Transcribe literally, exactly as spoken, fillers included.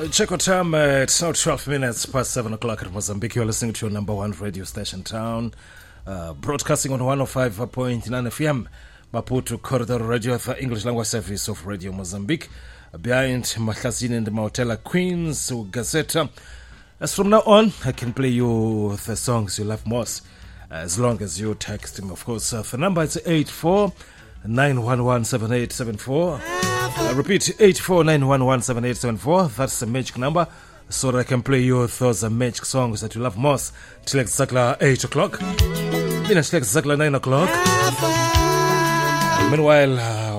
Check what time. Uh, it's now twelve minutes past seven o'clock at Mozambique. You're listening to your number one radio station town, uh, broadcasting on one oh five point nine F M, Maputo Corridor Radio, the English language service of Radio Mozambique. Uh, behind Mahlazini and Mautela Queens, Gazeta. As from now on, I can play you the songs you love most, as long as you text me, of course. Uh, the number is eight four nine one one seven eight seven four. I repeat, eight four nine one one seven eight seven four. That's the magic number, so that I can play you those magic songs that you love most till exactly eight o'clock. Then it's exactly nine o'clock. Meanwhile, uh,